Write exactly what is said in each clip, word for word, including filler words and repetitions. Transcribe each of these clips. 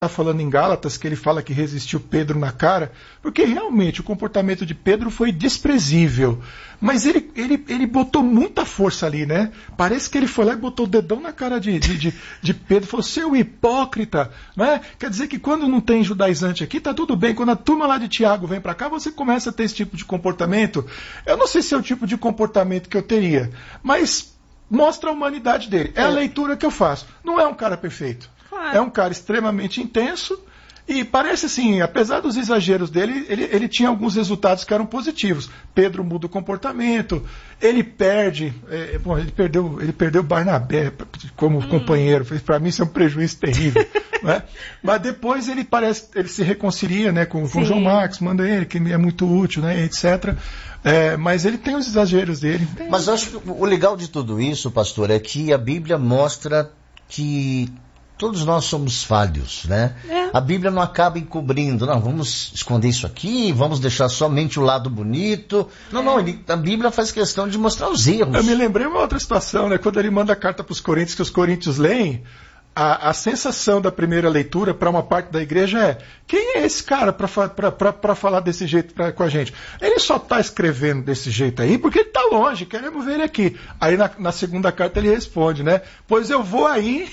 está falando em Gálatas, que ele fala que resistiu Pedro na cara, porque realmente o comportamento de Pedro foi desprezível. Mas ele, ele, ele botou muita força ali, né? Parece que ele foi lá e botou o dedão na cara de, de, de, de Pedro e falou, seu hipócrita, né? Quer dizer que quando não tem judaizante aqui, tá tudo bem. Quando a turma lá de Tiago vem para cá, você começa a ter esse tipo de comportamento. Eu não sei se é o tipo de comportamento que eu teria, mas mostra a humanidade dele. É a leitura que eu faço. Não é um cara perfeito. Claro. É um cara extremamente intenso e parece assim, apesar dos exageros dele, ele, ele tinha alguns resultados que eram positivos. Pedro muda o comportamento, ele perde, é, bom, ele perdeu, ele perdeu Barnabé como hum. companheiro, para mim isso é um prejuízo terrível. Né? Mas depois ele parece, ele se reconcilia, né, com, com o João Marcos, manda ele, que é muito útil, né, etcétera. É, mas ele tem os exageros dele. Mas eu acho que o legal de tudo isso, pastor, é que a Bíblia mostra que todos nós somos falhos, né? É. A Bíblia não acaba encobrindo, não, vamos esconder isso aqui, vamos deixar somente o lado bonito. Não, é. não, ele, a Bíblia faz questão de mostrar os erros. Eu me lembrei uma outra situação, né? Quando ele manda a carta para os Coríntios, que os coríntios leem, a, a sensação da primeira leitura para uma parte da igreja é, quem é esse cara para falar desse jeito pra, com a gente? Ele só está escrevendo desse jeito aí porque ele está longe, queremos ver ele aqui. Aí na, na segunda carta ele responde, né? Pois eu vou aí...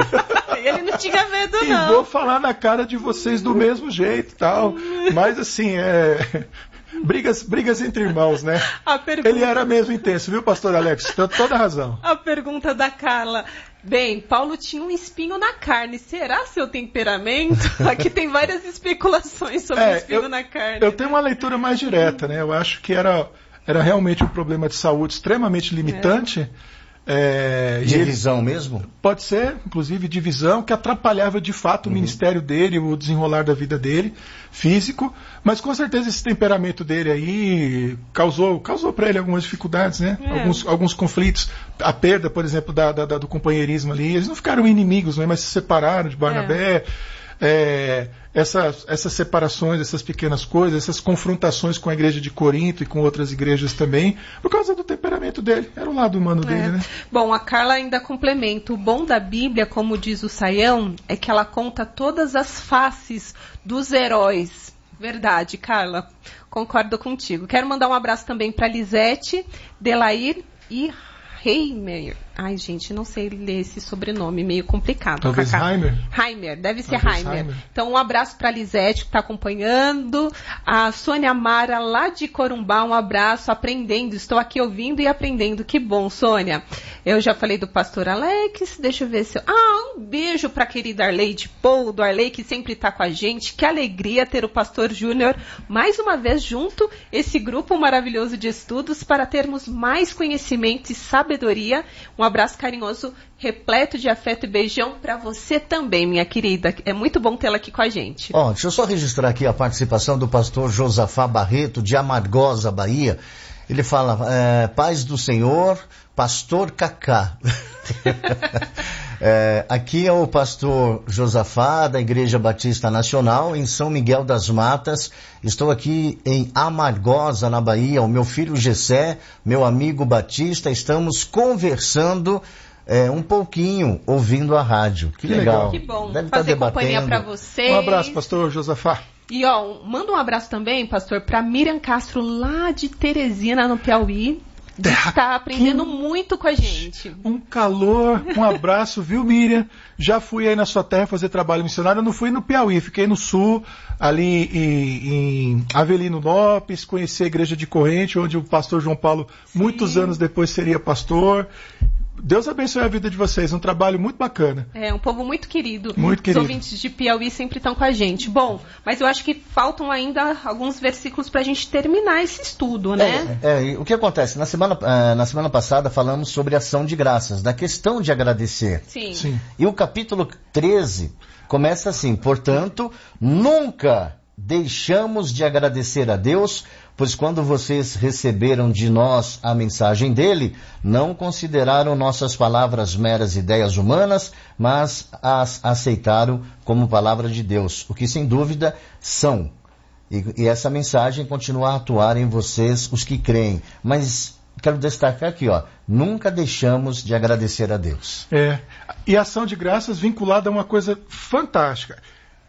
Ele não tinha medo, e não. E vou falar na cara de vocês do mesmo jeito e tal. Mas assim, é... Brigas, brigas entre irmãos, né? Pergunta... Ele era mesmo intenso, viu, pastor Alex? Tem toda a razão. A pergunta da Carla. Bem, Paulo tinha um espinho na carne. Será seu temperamento? Aqui tem várias especulações sobre é, o espinho eu, na carne. Eu tenho uma leitura mais direta, né? Eu acho que era, era realmente um problema de saúde extremamente limitante. É. É, divisão ele, mesmo? Pode ser, inclusive divisão, que atrapalhava de fato uhum. o ministério dele, o desenrolar da vida dele, físico, mas com certeza esse temperamento dele aí causou, causou para ele algumas dificuldades, né? É. Alguns, alguns conflitos, a perda, por exemplo, da, da, do companheirismo ali, eles não ficaram inimigos, né? Mas se separaram de Barnabé. É. É, essas, essas separações, essas pequenas coisas, essas confrontações com a igreja de Corinto e com outras igrejas também, por causa do temperamento dele. Era o lado humano dele, é. né? Bom, a Carla ainda complementa. O bom da Bíblia, como diz o Saião, é que ela conta todas as faces dos heróis. Verdade, Carla. Concordo contigo. Quero mandar um abraço também para Lisete, Delair e Heimer. Ai, gente, não sei ler esse sobrenome, meio complicado. Talvez Heimer? Heimer, deve ser Heimer. Heimer. Então, um abraço para a Lisete, que está acompanhando. A Sônia Mara, lá de Corumbá, um abraço, aprendendo. Estou aqui ouvindo e aprendendo. Que bom, Sônia. Eu já falei do pastor Alex, deixa eu ver se eu... Ah, um beijo para a querida Arleide Paul, do Arley, que sempre está com a gente. Que alegria ter o pastor Júnior mais uma vez junto, esse grupo maravilhoso de estudos, para termos mais conhecimento e sabedoria. Um abraço carinhoso, repleto de afeto e beijão para você também, minha querida. É muito bom tê-la aqui com a gente. Ó, deixa eu só registrar aqui a participação do pastor Josafá Barreto, de Amargosa, Bahia. Ele fala, é, paz do Senhor, pastor Cacá. é, aqui é o pastor Josafá, da Igreja Batista Nacional, em São Miguel das Matas. Estou aqui em Amargosa, na Bahia. O meu filho Gessé, meu amigo Batista, estamos conversando é, um pouquinho, ouvindo a rádio. Que, que legal. Que bom. Deve fazer estar companhia para vocês. Um abraço, pastor Josafá. E ó, manda um abraço também, pastor, para Miriam Castro, lá de Teresina, no Piauí. Está aprendendo que... muito com a gente. Um calor, um abraço, viu, Miriam? Já fui aí na sua terra fazer trabalho missionário. Eu não fui no Piauí, fiquei no sul, ali em, em Avelino Lopes, conheci a igreja de Corrente, onde o pastor João Paulo, Sim. muitos anos depois, seria pastor. Deus abençoe a vida de vocês, um trabalho muito bacana. É, um povo muito querido. Muito querido. Os ouvintes de Piauí sempre estão com a gente. Bom, mas eu acho que faltam ainda alguns versículos para a gente terminar esse estudo, né? É, é, o que acontece? Na semana, uh, na semana passada falamos sobre ação de graças, da questão de agradecer. Sim. Sim. E o capítulo treze começa assim, portanto, nunca deixamos de agradecer a Deus, pois quando vocês receberam de nós a mensagem dele, não consideraram nossas palavras meras ideias humanas, mas as aceitaram como palavra de Deus, o que sem dúvida são. E, e essa mensagem continua a atuar em vocês, os que creem. Mas quero destacar aqui, ó, nunca deixamos de agradecer a Deus. É, e a ação de graças vinculada a uma coisa fantástica.